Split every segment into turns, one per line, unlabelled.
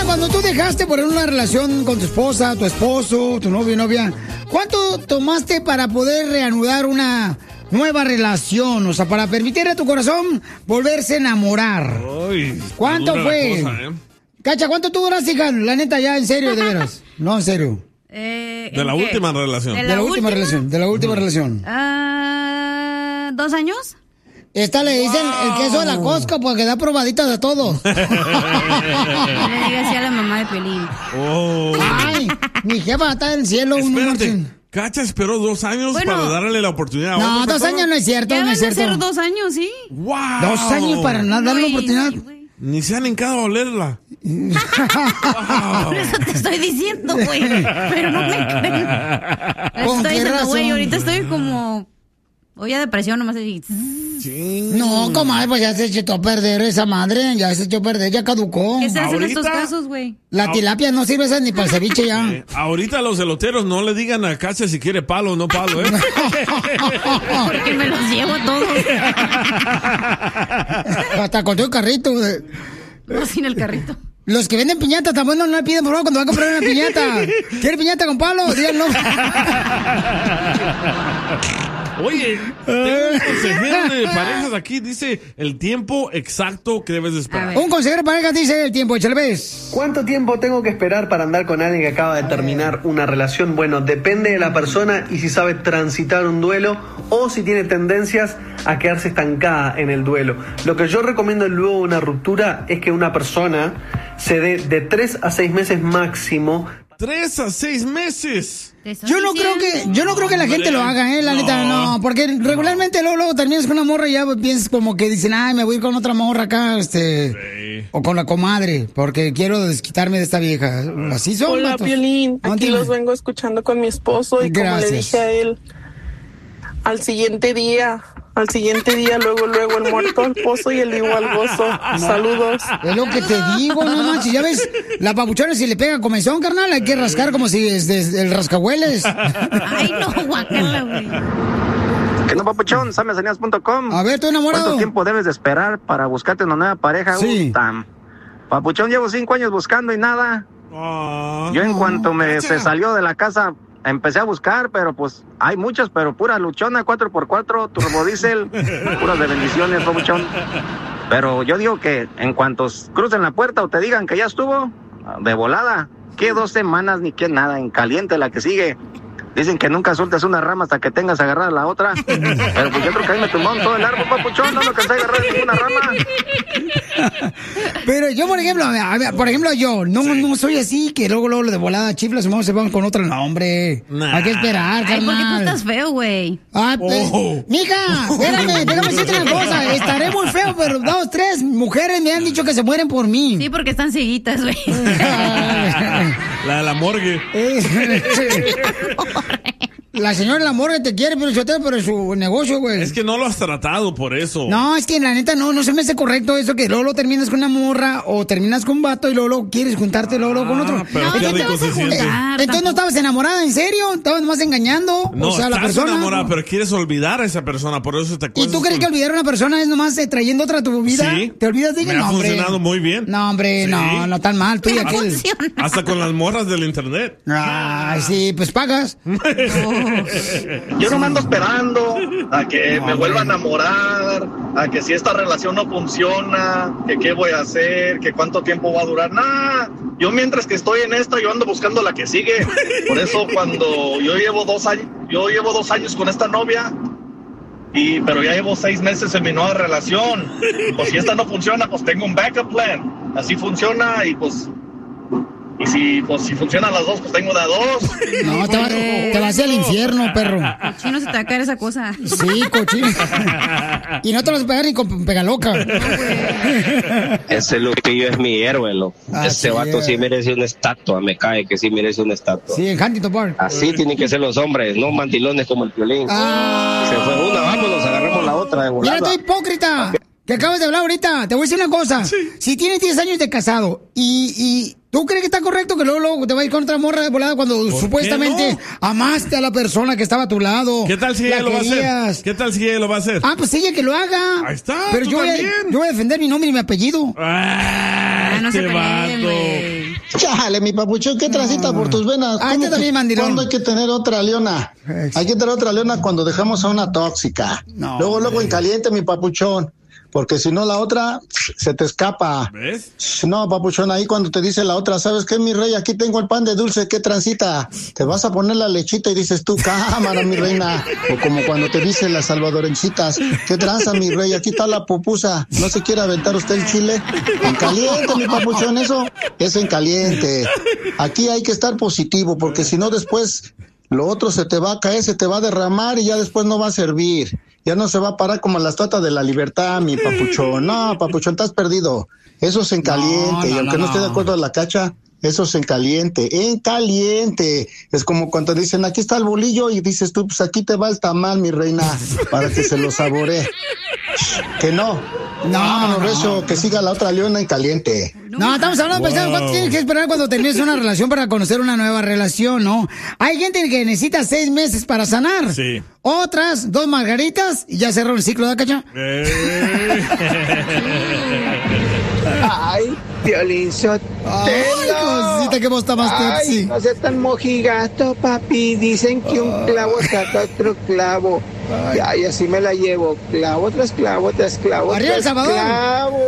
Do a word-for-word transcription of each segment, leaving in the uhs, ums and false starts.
cuando tú dejaste por una relación con tu esposa, tu esposo, tu novio, novia, ¿cuánto tomaste para poder reanudar una nueva relación? O sea, para permitir a tu corazón volverse a enamorar.
Ay,
¿Cuánto fue? Cosa, ¿eh? Cacha, ¿cuánto tú duraste, hija? La neta, ya, en serio, de veras. No, en serio.
Eh,
de la
qué?
última relación.
De la, de la última? última relación. De la última uh-huh. relación.
Uh, ¿Dos años?
Esta le dicen wow. el queso de la Costco porque da probadita de todo.
No le digas así a la mamá de Pelín.
Oh. Ay, mi jefa está en el cielo.
Espérate, Cacha esperó dos años bueno, para darle la oportunidad a
No,
otra
dos
persona.
años no es cierto,
ya
no es cierto.
Ya van a ser dos años, sí.
Wow.
Dos años para no darle la oportunidad. Sí,
ni se han hincado a olerla.
Wow. Por eso te estoy diciendo, güey. Pero no me creen. Estoy diciendo, güey, ahorita estoy como... Oye, depresión nomás así.
Sí. No, comadre, pues ya se echó a perder esa madre. Ya se echó a perder, ya caducó.
¿Qué se hace en estos casos, güey?
La tilapia no sirve esa ni para el ceviche ya.
Eh, ahorita los eloteros no le digan a Cacha si quiere palo o no palo, ¿eh?
Porque me los llevo a todos.
Hasta con todo el carrito.
No, sin el carrito.
Los que venden piñata también no le piden, por favor, cuando van a comprar una piñata. ¿Quiere piñata con palo? Díganlo.
Oye, tengo un consejero de parejas aquí, dice el tiempo exacto que debes de esperar.
Un consejero de parejas dice el tiempo, échale ves.
¿Cuánto tiempo tengo que esperar para andar con alguien que acaba de terminar una relación? Bueno, depende de la persona y si sabe transitar un duelo o si tiene tendencias a quedarse estancada en el duelo. Lo que yo recomiendo luego de una ruptura es que una persona se dé de tres a seis meses máximo.
Tres a seis meses.
Yo no creo que, yo no creo que la gente lo haga, eh, la no. neta, no, porque regularmente luego, luego terminas con una morra y ya piensas como que dicen, ay, me voy a ir con otra morra acá, este, sí. o con la comadre, porque quiero desquitarme de esta vieja. Así son.
Hola,
matos.
Piolín, aquí los vengo escuchando con mi esposo y Gracias. Como le dije a él, al siguiente día, al siguiente día, luego, luego el muerto al pozo y el vivo al gozo. No. Saludos.
Es lo que te digo, no manches, ya ves, la papuchona si le pega comezón, carnal, hay que rascar como si es de, el rascahueles.
Ay, no, guacala, güey.
Que no, papuchón, samesanías punto com.
A ver, estoy enamorado.
¿Cuánto tiempo debes de esperar para buscarte una nueva pareja?
Sí.
Uh, papuchón, llevo cinco años buscando y nada. Oh, Yo en cuanto me oh, se salió de la casa... Empecé a buscar, pero pues hay muchas, pero pura luchona, cuatro por cuatro, turbodiesel, puras de bendiciones, papuchón. Pero yo digo que en cuanto crucen la puerta o te digan que ya estuvo, de volada, que dos semanas ni que nada, en caliente la que sigue. Dicen que nunca sueltas una rama hasta que tengas agarrada la otra. Pero pues yo creo que ahí me tumbaron todo el árbol, papuchón, no me cansé de agarrar ninguna rama.
Pero yo, por ejemplo, a ver, por ejemplo, yo no, sí. no soy así, que luego, luego de volada chiflas y vamos se van con otro nombre. Nah. Hay que esperar, carnal.
Ay, porque tú estás feo, güey.
Ah, oh. Mija, espérame, déjame decirte una cosa. Estaré muy feo, pero dos, tres mujeres me han dicho que se mueren por mí.
Sí, porque están cieguitas, güey.
La de la morgue.
La señora de la morgue te quiere, pero yo te pero su negocio, güey.
Es que no lo has tratado por eso.
No, es que la neta no, no se me hace correcto eso que luego lo terminas con una morra o terminas con un vato y luego, luego quieres juntarte ah, luego, luego con otro.
Pero
no,
qué rico se siente.
Entonces no estabas enamorada, ¿en serio? Estabas más engañando.
No,
o sea,
estás
la persona,
enamorada, pero quieres olvidar a esa persona, por eso te acuerdas.
¿Y tú crees
con...
que olvidar a una persona es nomás eh, trayendo otra a tu vida?
Sí.
¿Te olvidas de ella?
Me
no,
ha
hombre.
funcionado muy bien.
No, hombre, sí. no, no tan mal. Tú y aquel.
Hasta con las morras del internet.
Ay, sí, pues pagas.
Yo no me ando esperando a que no, me vuelva a enamorar, a que si esta relación no funciona, que qué voy a hacer, que cuánto tiempo va a durar. Nah, yo mientras que estoy en esta, yo ando buscando la que sigue. Por eso cuando yo llevo dos años, yo llevo dos años con esta novia, y pero ya llevo seis meses en mi nueva relación. Pues si esta no funciona, pues tengo un backup plan. Así funciona y pues... Y si, pues, si funcionan las dos, pues tengo de a dos.
No, te, va, te vas al infierno, perro.
Cochino se te va a caer esa cosa.
Sí, cochino. Y no te vas a pegar ni con pegaloca. No,
ese Lupillo es mi héroe, lo. Ah, Ese sí, vato sí merece una estatua, me cae que sí merece una estatua.
Sí, en Huntington Park.
Así tienen que ser los hombres, no mandilones como el Piolín. Ah. Se fue una, vámonos, agarramos la otra de volada.
Mira, tú hipócrita. Que acabas de hablar ahorita. Te voy a decir una cosa. Sí. Si tienes diez años de casado y... y ¿tú crees que está correcto que luego, luego te va a ir con otra morra de volada cuando supuestamente no? amaste a la persona que estaba a tu lado?
¿Qué tal si ella lo va a hacer? ¿Qué tal si ella lo va a hacer?
Ah, pues ella que lo haga.
Ahí está.
Pero yo voy, a, yo voy a defender mi nombre y mi apellido.
Ah, ah no se peleen,
güey.
Chale, mi papuchón, ¿qué transita por tus venas?
Ah, este también, mandilón.
¿Cuándo hay que tener otra leona? Hay que tener otra leona cuando dejamos a una tóxica.
No,
luego,
hombre.
luego en caliente, mi papuchón. Porque si no, la otra se te escapa.
¿Ves?
No, papuchón, ahí cuando te dice la otra, ¿sabes qué, mi rey? Aquí tengo el pan de dulce, ¿qué transita? Te vas a poner la lechita y dices tú, cámara, mi reina. O como cuando te dice las salvadorencitas, ¿qué tranza, mi rey? Aquí está la pupusa. ¿No se quiere aventar usted el chile? En caliente, mi papuchón, eso es en caliente. Aquí hay que estar positivo, porque si no después lo otro se te va a caer, se te va a derramar y ya después no va a servir. Ya no se va a parar como la estatua de la libertad, mi papuchón. No, papuchón, estás perdido. Eso es en caliente. No, no, y aunque no, no esté de acuerdo a la cacha, eso es en caliente. En caliente. Es como cuando dicen, aquí está el bolillo, y dices tú, pues aquí te va el tamal, mi reina, para que se lo saboree. Que no. No, no, Recio, que siga la otra leona en caliente.
No, estamos hablando, wow. Pensando, ¿cuánto tienes que esperar cuando termines una relación para conocer una nueva relación, no? Hay gente que necesita seis meses para sanar.
Sí.
Otras, dos margaritas y ya cerró el ciclo, ¿de cacha?
Eh. Ay, Piolín Sotelo.
Ay, cosita, que vos estás más
Ay, no seas tan mojigato, papi. Dicen que un clavo saca otro clavo. Ay. Ay, así me la llevo. Clavo tras clavo tras clavo
¡Arriba El Salvador!
Clavo.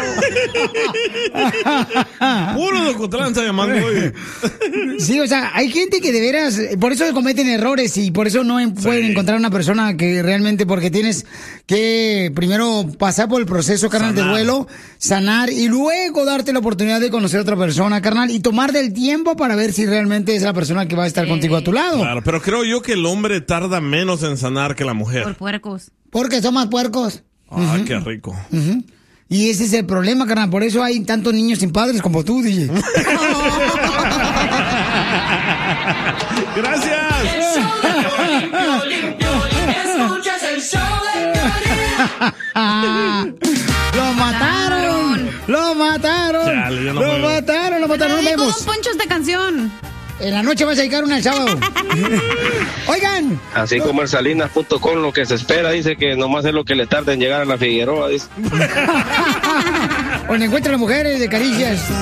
Puro Docotlán está llamando hoy.
Sí, o sea, hay gente que de veras, por eso cometen errores y por eso no sí. pueden encontrar una persona que realmente, porque tienes que primero pasar por el proceso, carnal, sanar. de duelo, sanar y luego darte la oportunidad de conocer a otra persona, carnal, y tomar del tiempo para ver si realmente es la persona que va a estar sí. contigo a tu lado.
Claro, pero creo yo que el hombre tarda menos en sanar que la mujer.
Por puercos.
Porque son más puercos.
Ah,
uh-huh.
qué rico.
Uh-huh. Y ese es el problema, carnal. Por eso hay tantos niños sin padres como tú, D J.
Gracias.
¡Lo mataron! ¡Lo mataron!
Chale, no
¡Lo
puedo.
mataron! ¡Lo mataron! ¡Nos vemos!
¿Cómo poncho esta canción?
En la noche vas a dedicar una el sábado. Oigan.
Así como el Salinas punto com, lo que se espera, dice que nomás es lo que le tarda en llegar a la Figueroa, dice.
Donde encuentran las mujeres de caricias.